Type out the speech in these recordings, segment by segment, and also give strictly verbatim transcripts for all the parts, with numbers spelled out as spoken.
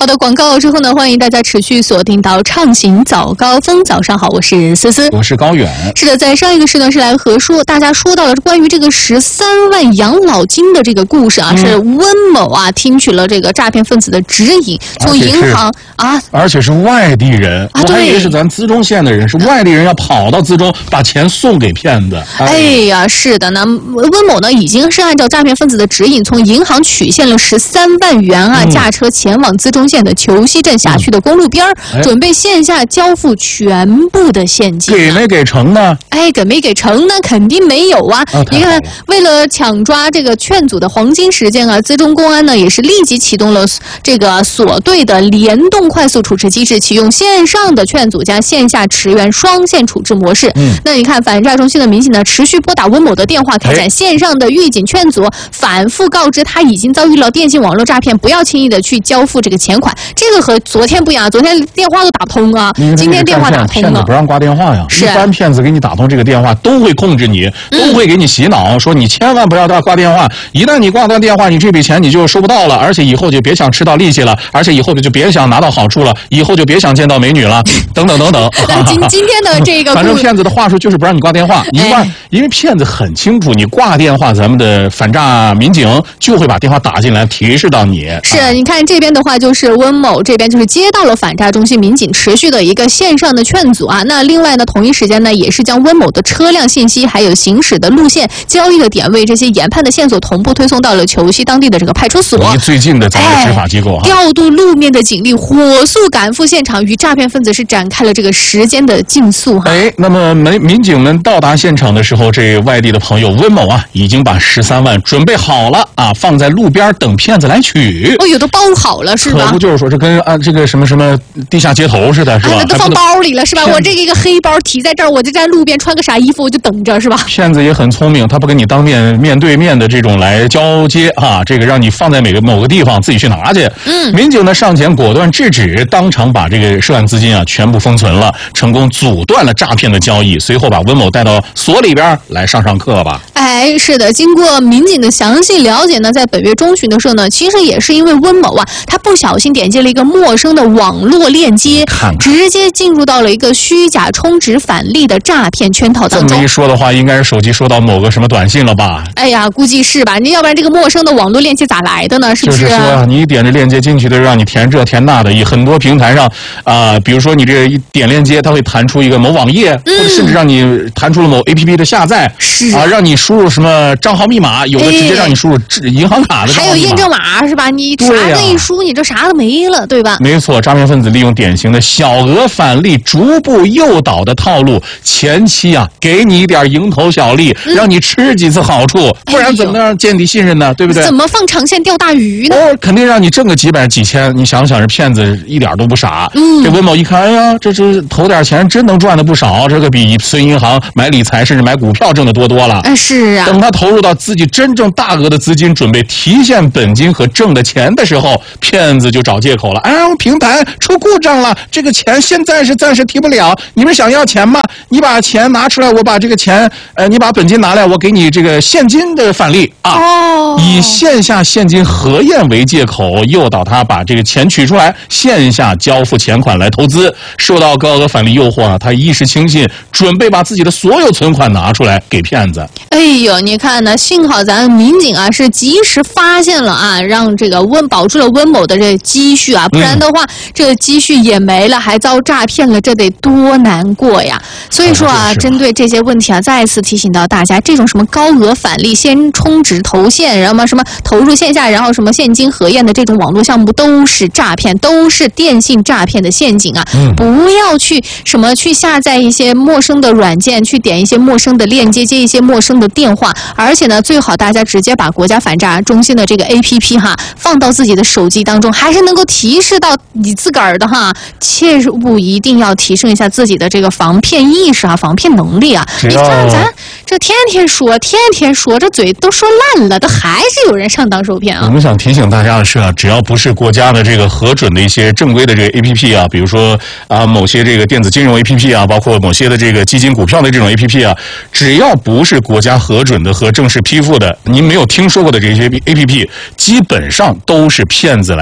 好的，广告之后呢，欢迎大家持续锁定到畅行早高峰。早上好，我是思思， 我是高远。 是的，在上一个时段是来和说大家说到了关于这个十三万养老金的这个故事啊，嗯、是温某啊听取了这个诈骗分子的指引，从银行啊， 而且是外地人，啊、我还以为是咱资中县的人，是外地人要跑到资中把钱送给骗子。 哎, 哎呀，是的，那温某呢已经是按照诈骗分子的指引，从银行取现了十三万元啊，嗯、驾车前往资中县的虬西镇辖区的公路边儿，嗯、准备线下交付全部的现金、啊。 给没给成呢？ 哎，给没给成呢？肯定没有啊！哦、你看，为了抢抓这个劝阻的黄金时间啊，资中公安呢也是立即启动了这个所对的联动快速处置机制，启用线上的劝阻加线下驰援双线处置模式。嗯，那你看，反诈中心的民警呢，持续拨打温某的电话，开展线上的预警劝阻，反复告知他已经遭遇了电信网络诈骗，不要轻易的去交付这个钱款。这个和昨天不一样，昨天电话都打不通啊，今天电话打通了。 骗子不让挂电话呀， 是一般骗子给你打通这个电话都会控制你，都会给你洗脑，嗯、说你千万不要挂电话，一旦你挂断电话，你这笔钱你就收不到了，而且以后就别想吃到利息了，而且以后就别想拿到好处了，以后就别想见到美女了，等等等等。 那今今天的这个， 反正骗子的话术就是不让你挂电话，你挂，哎、因为骗子很清楚，你挂电话，咱们的反诈民警就会把电话打进来，提示到你。 是，啊、你看这边的话，就是温某这边就是接到了反诈中心民警持续的一个线上的劝阻啊。那另外呢，同一时间呢，也是将温某的车辆信息、还有行驶的路线、交易的点位这些研判的线索同步推送到了虬西当地的这个派出所。 离最近的咱们的执法机构啊， 哎、调度路面的警力，火速赶赴现场，与诈骗分子是展开了这个时间的竞速哈。 哎，那么民民警们到达现场的时候，这外地的朋友温某啊，已经把十三万准备好了啊，放在路边等骗子来取。 哦，有的包好了是吧？ 可不就是说，这跟啊这个什么什么地下街头似的，是吧？ 啊、都放包里了是吧？我这个一个黑包提在这儿，我就在路边穿个啥衣服我就等着是吧？ 骗子也很聪明，他不跟你当面面对面的这种来交接啊，这个让你放在每个某个地方自己去拿去。嗯，民警呢上前果断制止，当场把这个涉案资金啊全部封存了，成功阻断了诈骗的交易。随后把温某带到所里边来上上课吧。 哎，是的，经过民警的详细了解呢，在本月中旬的时候呢，其实也是因为温某啊，他不小心点击了一个陌生的网络链接， 看看直接进入到了一个虚假充值返利的诈骗圈套当中。 这么一说的话，应该是手机收到某个什么短信了吧？ 哎呀，估计是吧？你要不然这个陌生的网络链接咋来的呢？是不是？ 就是说，你点着链接进去的，让你填这填那的，以很多平台上啊、呃，比如说你这一点链接，它会弹出一个某网页，嗯、或者甚至让你弹出了某 A P P 的下载， 是啊，让你输入什么账号密码，有的直接让你输入银行卡的账号密码， 还有验证码是吧？你啥子一输，你这啥都没了，对吧？ 没错，诈骗分子利用典型的小额返利逐步诱导的套路，前期啊给你一点蝇头小利，嗯、让你吃几次好处，不然怎么能建立信任呢？对不对？ 怎么放长线钓大鱼呢？ 哦，肯定让你挣个几百几千。你想想，这骗子一点都不傻。嗯，这温某一看，哎呀，这这投点钱真能赚的不少，这个比存银行、买理财甚至买股票挣的多多了。 哎，是啊。 等他投入到自己真正大额的资金，准备提现本金和挣的钱的时候，骗子就找借口了。哎，平台出故障了，这个钱现在是暂时提不了。你们想要钱吗？你把钱拿出来，我把这个钱，呃，你把本金拿来，我给你这个现金的返利啊。哦。以线下现金核验为借口，诱导他把这个钱取出来，线下交付钱款来投资。受到高额返利诱惑啊，他一时轻信，准备把自己的所有存款拿出来给骗子。 哎呦，你看呢，幸好咱民警啊是及时发现了啊，让这个温保住了温某的这积蓄啊，不然的话，嗯、这个积蓄也没了，还遭诈骗了，这得多难过呀！所以说啊，针对这些问题啊，再次提醒到大家，这种什么高额返利、先充值投现，然后什么投入线下，然后什么现金核验的这种网络项目，都是诈骗，都是电信诈骗的陷阱啊！嗯、不要去什么去下载一些陌生的软件，去点一些陌生的链接，接一些陌生的电话，而且呢，最好大家直接把国家反诈中心的这个 A P P 哈放到自己的手机当中，还是能够提示到你自个儿的哈，切勿一定要提升一下自己的这个防骗意识啊，防骗能力啊！你像咱这天天说，天天说，这嘴都说烂了，都还是有人上当受骗啊！ 我们想提醒大家的是啊，只要不是国家的这个核准的一些正规的这个 A P P 啊，比如说啊某些这个电子金融 A P P 啊，包括某些的这个基金股票的这种 A P P 啊，只要不是国家核准的和正式批复的，您没有听说过的这些 A P P， 基本上都是骗子来做的一些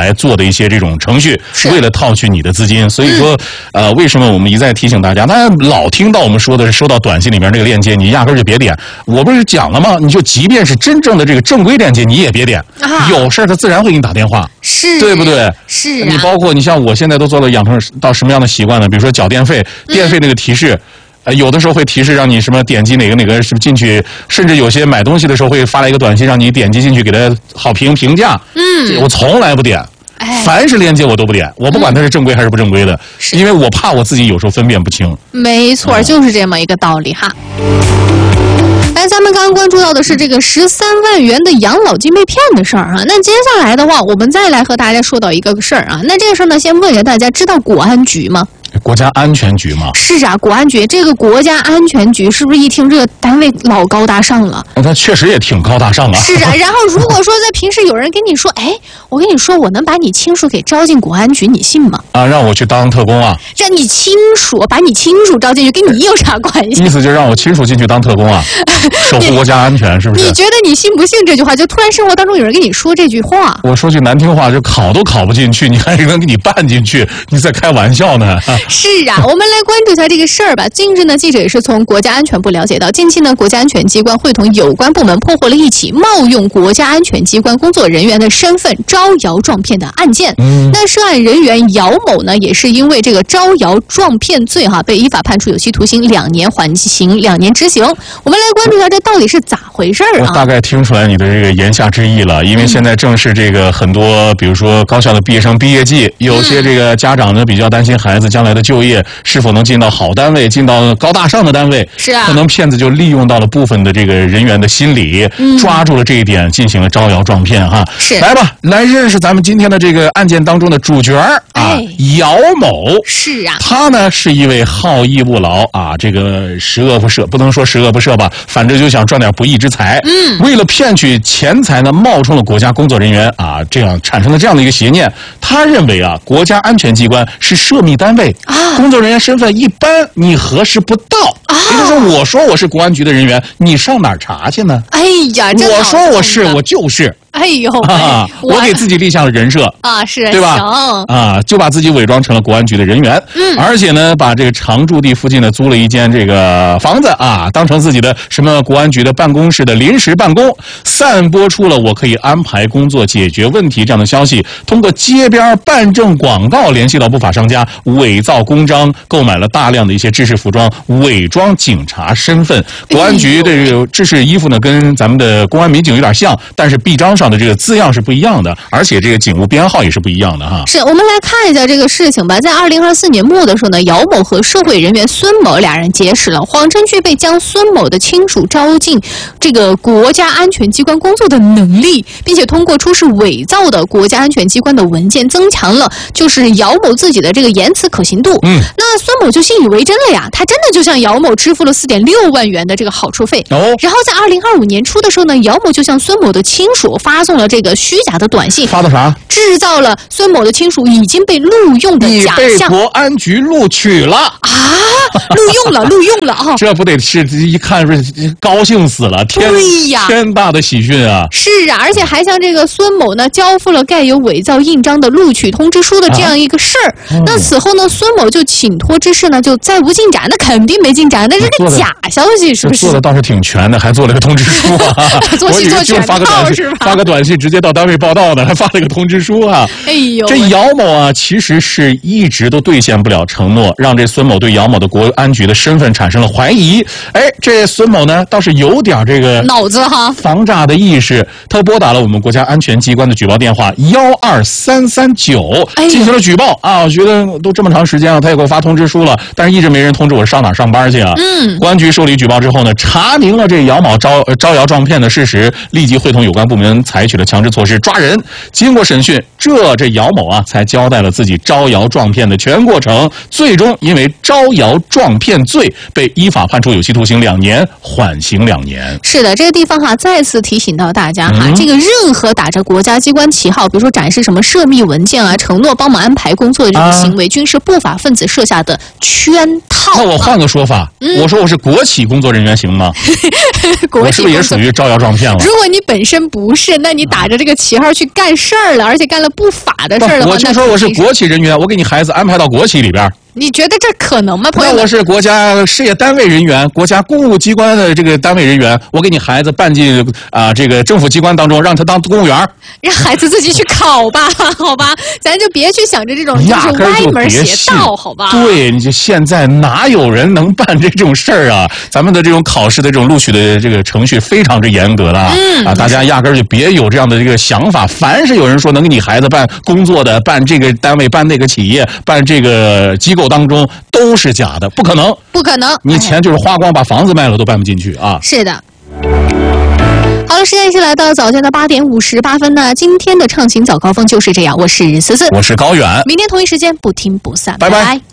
一些这种程序，为了套取你的资金。所以说，嗯、呃，为什么我们一再提醒大家？大家老听到我们说的是收到短信里面这个链接，你压根儿就别点。我不是讲了吗？你就即便是真正的这个正规链接，你也别点。啊、有事儿他自然会给你打电话， 是， 对不对？ 是、啊。 你包括你像我现在都做了养成到什么样的习惯呢？比如说缴电费，电费那个提示。嗯呃，有的时候会提示让你什么点击哪个哪个是不是进去，甚至有些买东西的时候会发来一个短信让你点击进去给他好评评价。嗯，我从来不点，哎、凡是链接我都不点，我不管它是正规还是不正规的，嗯、因为我怕我自己有时候分辨不清。 没错，嗯、就是这么一个道理哈。来，咱们刚刚关注到的是这个十三万元的养老金被骗的事儿啊。那接下来的话，我们再来和大家说到一个事儿啊。那这个事儿呢，先问一下大家，知道国安局吗？ 国家安全局吗？ 是啊，国安局这个国家安全局是不是一听这个单位老高大上了？ 它确实也挺高大上啊。 是啊，然后如果说在平时有人跟你说，哎，我跟你说，我能把你亲属给招进国安局，你信吗？ 啊，让我去当特工啊？ 让你亲属把你亲属招进去，跟你有啥关系？ 意思就是让我亲属进去当特工啊，守护国家安全，是不是？ 你觉得你信不信这句话？就突然生活当中有人跟你说这句话， 我说句难听话，就考都考不进去，你还能给你办进去？你在开玩笑呢？ 是啊，我们。我们来关注一下这个事儿吧。近日呢，记者也是从国家安全部了解到，近期呢，国家安全机关会同有关部门破获了一起冒用国家安全机关工作人员的身份招摇撞骗的案件。嗯、那涉案人员姚某呢，也是因为这个招摇撞骗罪哈，被依法判处有期徒刑两年，缓刑两年执行。我们来关注一下，这到底是咋回事啊？ 我大概听出来你的这个言下之意了，因为现在正是这个很多，比如说高校的毕业生毕业季，有些这个家长呢比较担心孩子将来的就业。是否能进到好单位，进到高大上的单位？ 是啊， 可能骗子就利用到了部分的这个人员的心理，嗯、抓住了这一点，进行了招摇撞骗哈。 是， 来吧，来认识咱们今天的这个案件当中的主角啊，哎、姚某。 是啊， 他呢是一位好逸恶劳啊，这个十恶不赦，不能说十恶不赦吧，反正就想赚点不义之财。嗯，为了骗取钱财呢，冒充了国家工作人员啊，这样产生了这样的一个邪念。他认为啊，国家安全机关是涉密单位啊，工作人员身份一般你核实不到，啊、也就是说，我说我是国安局的人员，你上哪儿查去呢？ 哎呀， 我说我是，我就是。 哎呦， 啊、我, 我给自己立下了人设啊，是对吧？啊，就把自己伪装成了国安局的人员，嗯，而且呢，把这个常住地附近呢租了一间这个房子啊，当成自己的什么国安局的办公室的临时办公，散播出了我可以安排工作解决问题这样的消息，通过街边办证广告联系到不法商家，伪造公章，购买了大量的一些制式服装，伪装警察身份。国安局的这个制式衣服呢，跟咱们的公安民警有点像，但是臂章上的这个字样是不一样的，而且这个警务编号也是不一样的哈。 是，我们来看一下这个事情吧。在二零二四年末的时候呢，姚某和社会人员孙某俩人结识了，谎称具备将孙某的亲属招进这个国家安全机关工作的能力，并且通过出示伪造的国家安全机关的文件，增强了就是姚某自己的这个言辞可信度。嗯，那孙某就信以为真了呀，他真的就向姚某支付了四点六万元的这个好处费。哦，然后在二零二五年初的时候呢，姚某就向孙某的亲属发送了这个虚假的短信， 发的啥？ 制造了孙某的亲属已经被录用的假象。 你被国安局录取了啊！ 录用了，录用了啊！ 这不得是一看是高兴死了，天对呀， 天大的喜讯啊！ 是啊，而且还向这个孙某呢交付了盖有伪造印章的录取通知书的这样一个事儿。啊、那此后呢，孙某就请托之事呢就再无进展，那肯定没进展，那是个假消息，是不是？ 做的倒是挺全的，还做了个通知书啊！ 做戏做全套是吧？ 发个短信直接到单位报道的，还发了个通知书啊！ 哎呦， 这姚某啊，其实是一直都兑现不了承诺，让这孙某对姚某的国安局的身份产生了怀疑。哎，这孙某呢倒是有点这个脑子哈， 防诈的意识，他拨打了我们国家安全机关的举报电话幺二三三九，进行了举报啊！我觉得都这么长时间了，他也给我发通知书了，但是一直没人通知我上哪上班去啊？嗯，公安局受理举报之后呢，查明了这姚某招招摇撞骗的事实，立即会同有关部门采取了强制措施抓人。经过审讯，这这姚某啊才交代了自己招摇撞骗的全过程，最终因为招摇撞骗罪被依法判处有期徒刑两年，缓刑两年。 是的，这个地方哈，再次提醒到大家哈，嗯、这个任何打着国家机关旗号，比如说展示什么涉密文件啊、承诺帮忙安排工作的这种行为，啊、均是不法分子设下的圈套。 那我换个说法，嗯、我说我是国企工作人员行吗？ 国企我是不是也属于招摇撞骗了？ 如果你本身不是，那你打着这个旗号去干事儿了，而且干了不法的事儿的话， 我就说我是国企人员，我给你孩子安排到国企里边。 你觉得这可能吗，朋友？ 那我是国家事业单位人员，国家公务机关的这个单位人员，我给你孩子办进啊、呃、这个政府机关当中，让他当公务员， 让孩子自己去考吧，好吧？咱就别去想着这种就是歪门邪道，好吧？ 对，你就现在哪有人能办这种事儿啊？咱们的这种考试的这种录取的这个程序非常之严格了、嗯、啊！大家压根儿就别有这样的这个想法。凡是有人说能给你孩子办工作的、办这个单位、办那个企业、办这个机构当中，都是假的，不可能， 不可能！ 你钱就是花光，把房子卖了都办不进去啊！ 是的。好了，时间是来到早间的八点五十八分呢。今天的畅行早高峰就是这样，我是思思， 我是高远， 明天同一时间不听不散， 拜拜。 拜拜。